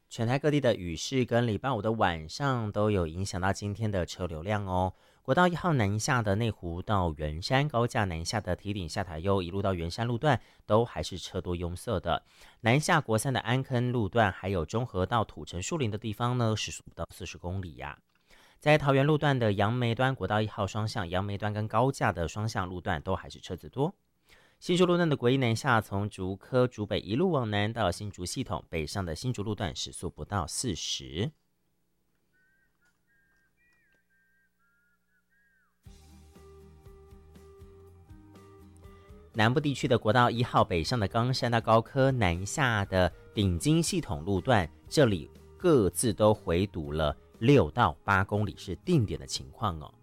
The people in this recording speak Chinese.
全台各地的雨势跟礼拜五的晚上都有影响到今天的车流量哦。国道1号南下的内湖到圆山，高架南下的堤顶下台优一路到圆山路段都还是车多拥塞的。南下国三的安坑路段，还有中和到土城树林的地方呢，时速不到40公里呀。在桃园路段的杨梅端国道1号双向，杨梅端跟高架的双向路段都还是车子多。新竹路段的国一南下，从竹科、竹北一路往南到新竹系统，北上的新竹路段时速不到40。南部地区的国道1号北上的冈山到高科，南下的顶金系统路段，这里各自都回堵了6到8公里，是定点的情况哦。